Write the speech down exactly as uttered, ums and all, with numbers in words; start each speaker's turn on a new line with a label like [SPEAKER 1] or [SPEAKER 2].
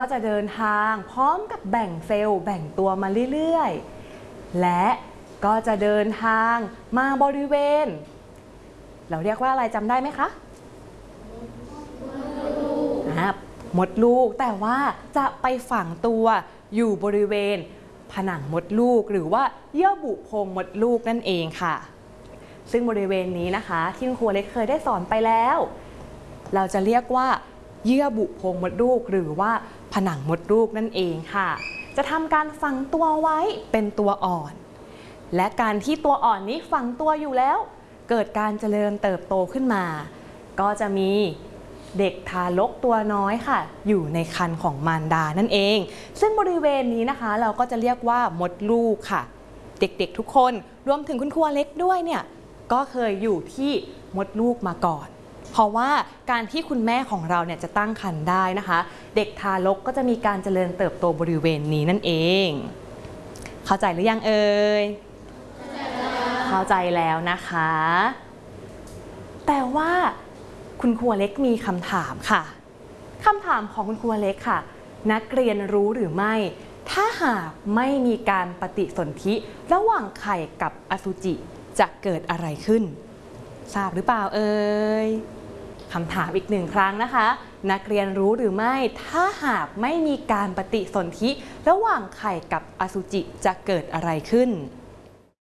[SPEAKER 1] ก็จะเดินทางพร้อมกับแบ่งเซลล์แบ่งตัวมาเรื่อยๆและก็จะเดินทางมาบริเวณเราเรียกว่าอะไรจำได้ไหมคะมดลูกแต่ว่าจะไปฝังตัวอยู่บริเวณผนังมดลูกหรือว่าเยื่อบุโพรงมดลูกนั่นเองค่ะซึ่งบริเวณนี้นะคะที่คุณครูเล็กเคยได้สอนไปแล้วเราจะเรียกว่าเยื่อบุโพรงมดลูกหรือว่าผนังมดลูกนั่นเองค่ะจะทำการฝังตัวไว้เป็นตัวอ่อนและการที่ตัวอ่อนนี้ฝังตัวอยู่แล้วเกิดการเจริญเติบโตขึ้นมาก็จะมีเด็กทารกตัวน้อยค่ะอยู่ในครรภ์ของมารดานั่นเองซึ่งบริเวณนี้นะคะเราก็จะเรียกว่ามดลูกค่ะเด็กๆทุกคนรวมถึงคุณครูเล็กด้วยเนี่ยก็เคยอยู่ที่มดลูกมาก่อนเพราะว่าการที่คุณแม่ของเราเนี่ยจะตั้งครรภ์ได้นะคะเด็กทารกก็จะมีการเจริญเติบโตบริเวณนี้นั่นเองเข้าใจหรือยังเอ่ยเข้าใจแล้วนะคะแต่ว่าคุณครูเล็กมีคำถามค่ะคำถามของคุณครูเล็กค่ะนักเรียนรู้หรือไม่ถ้าหากไม่มีการปฏิสนธิระหว่างไข่กับอสุจิจะเกิดอะไรขึ้นทราบหรือเปล่าเอ่ยคำถามอีกหนึ่งครั้งนะคะนักเรียนรู้หรือไม่ถ้าหากไม่มีการปฏิสนธิระหว่างไข่กับอสุจิจะเกิดอะไรขึ้น